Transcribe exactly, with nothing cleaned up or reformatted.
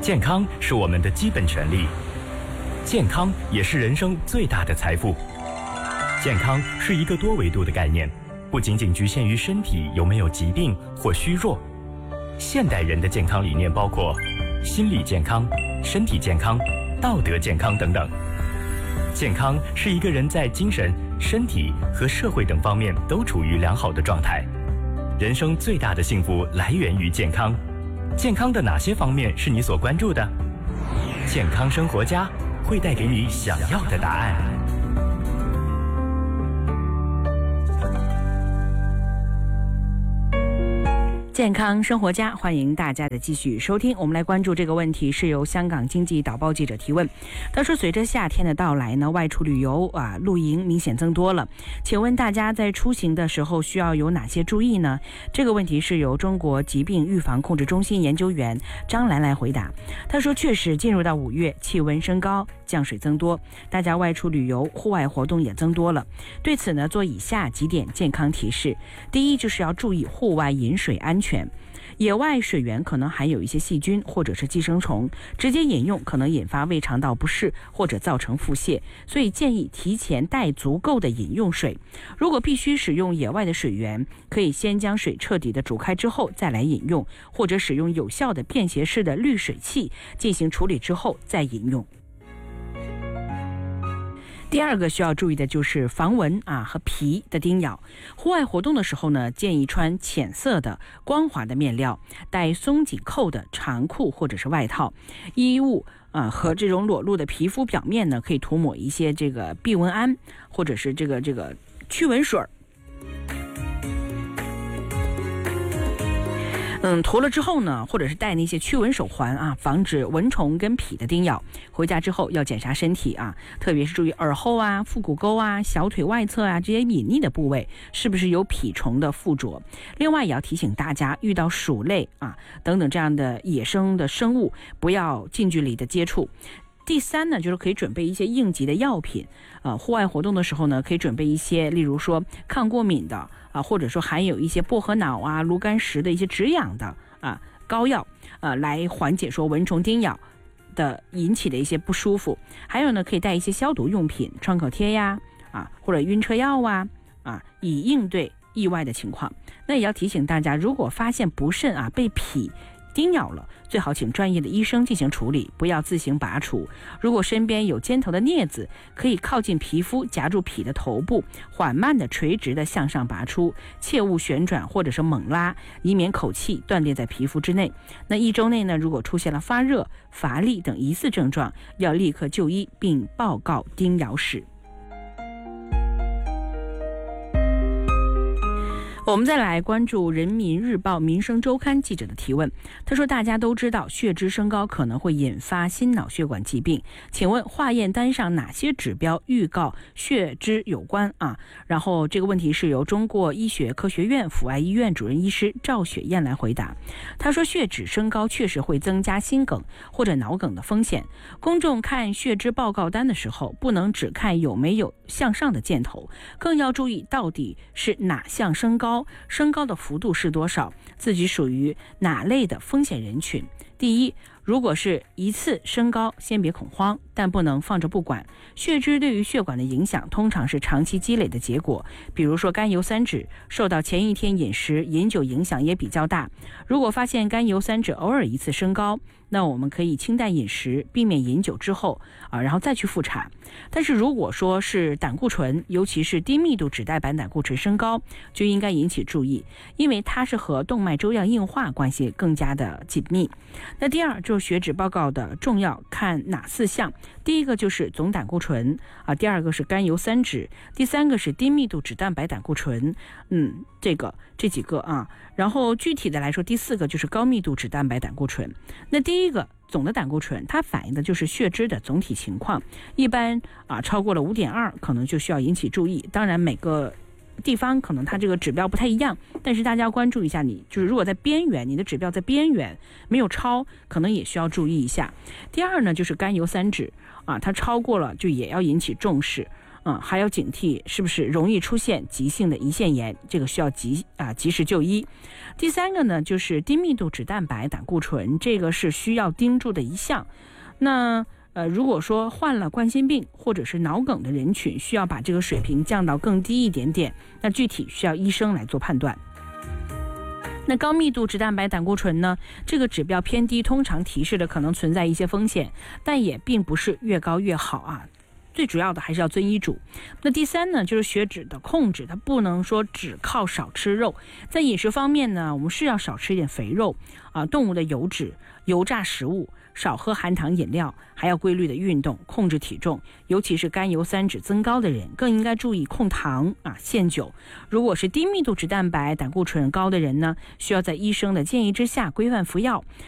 健康是我们的基本权利，健康也是人生最大的财富。健康是一个多维度的概念，不仅仅局限于身体有没有疾病或虚弱。现代人的健康理念包括心理健康、身体健康、道德健康等等。健康是一个人在精神、身体和社会等方面都处于良好的状态。人生最大的幸福来源于健康。健康的哪些方面是你所关注的？健康生活家会带给你想要的答案。 健康生活家，欢迎大家的继续收听。我们来关注这个问题，是由香港经济导报记者提问。他说，随着夏天的到来呢，外出旅游啊、露营明显增多了。请问大家在出行的时候需要有哪些注意呢？这个问题是由中国疾病预防控制中心研究员张兰来回答。他说，确实进入到五月，气温升高，降水增多，大家外出旅游、户外活动也增多了。对此呢，做以下几点健康提示。第一，就是要注意户外饮水安全。野外水源可能含有一些细菌或者是寄生虫，直接饮用可能引发胃肠道不适或者造成腹泻，所以建议提前带足够的饮用水。如果必须使用野外的水源，可以先将水彻底的煮开之后再来饮用，或者使用有效的便携式的滤水器进行处理之后再饮用。第二个需要注意的就是防蚊啊和皮的叮咬。户外活动的时候呢，建议穿浅色的光滑的面料，带松紧扣的长裤或者是外套。衣物啊和这种裸露的皮肤表面呢，可以涂抹一些这个避蚊胺或者是这个这个驱蚊水。嗯，涂了之后呢，或者是戴那些驱蚊手环啊，防止蚊虫跟蜱的叮咬。回家之后要检查身体啊，特别是注意耳后啊、腹股沟啊、小腿外侧啊这些隐匿的部位是不是有蜱虫的附着。另外也要提醒大家，遇到鼠类啊等等这样的野生的生物，不要近距离的接触。第三呢，就是可以准备一些应急的药品，呃，户外活动的时候呢，可以准备一些，例如说抗过敏的啊，或者说含有一些薄荷脑啊、炉甘石的一些止痒的啊膏药，呃，来缓解说蚊虫叮咬的引起的一些不舒服。还有呢，可以带一些消毒用品，创可贴呀，啊，或者晕车药啊，啊，以应对意外的情况。那也要提醒大家，如果发现不慎啊被蜱叮咬了，最好请专业的医生进行处理，不要自行拔除。如果身边有尖头的镊子，可以靠近皮肤夹住蜱的头部，缓慢的垂直的向上拔出，切勿旋转或者是猛拉，以免口气断裂在皮肤之内。那一周内呢，如果出现了发热、乏力等疑似症状，要立刻就医并报告叮咬史。我们再来关注人民日报民生周刊记者的提问。他说，大家都知道血脂升高可能会引发心脑血管疾病，请问化验单上哪些指标预告血脂有关啊？然后这个问题是由中国医学科学院阜外医院主任医师赵雪燕来回答。他说，血脂升高确实会增加心梗或者脑梗的风险。公众看血脂报告单的时候，不能只看有没有向上的箭头，更要注意到底是哪项升高，升高的幅度是多少，自己属于哪类的风险人群。第一，如果是一次升高，先别恐慌，但不能放着不管。血脂对于血管的影响通常是长期积累的结果，比如说甘油三酯受到前一天饮食、饮酒影响也比较大。如果发现甘油三酯偶尔一次升高，那我们可以清淡饮食，避免饮酒之后啊，然后再去复查。但是如果说是胆固醇，尤其是低密度脂蛋白胆固醇升高，就应该引起注意，因为它是和动脉粥样硬化关系更加的紧密。那第二就是血脂报告的重要看哪四项？第一个就是总胆固醇啊，第二个是甘油三酯，第三个是低密度脂蛋白胆固醇，嗯，这个这几个啊，然后具体的来说，第四个就是高密度脂蛋白胆固醇。那第一个总的胆固醇，它反映的就是血脂的总体情况，一般啊超过了 五点二 可能就需要引起注意。当然每个地方可能它这个指标不太一样，但是大家关注一下，你就是如果在边缘，你的指标在边缘没有超，可能也需要注意一下。第二呢，就是甘油三酯啊，它超过了就也要引起重视嗯，还要警惕是不是容易出现急性的胰腺炎，这个需要及啊及时就医。第三个呢，就是低密度脂蛋白胆固醇，这个是需要盯住的一项。那呃，如果说患了冠心病或者是脑梗的人群，需要把这个水平降到更低一点点，那具体需要医生来做判断。那高密度脂蛋白胆固醇呢，这个指标偏低，通常提示的可能存在一些风险，但也并不是越高越好啊。最主要的还是要遵医嘱。那第三呢，就是血脂的控制，它不能说只靠少吃肉。在饮食方面呢，我们是要少吃一点肥肉啊、动物的油脂、油炸食物，少喝含糖饮料，还要规律的运动，控制体重。尤其是甘油三酯增高的人，更应该注意控糖啊、限酒。如果是低密度脂蛋白胆固醇高的人呢，需要在医生的建议之下规范服药。